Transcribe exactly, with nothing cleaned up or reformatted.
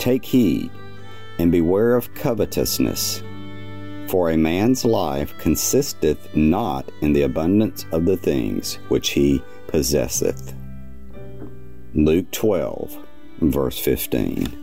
take heed, and beware of covetousness. For a man's life consisteth not in the abundance of the things which he possesseth. Luke twelve, verse fifteen.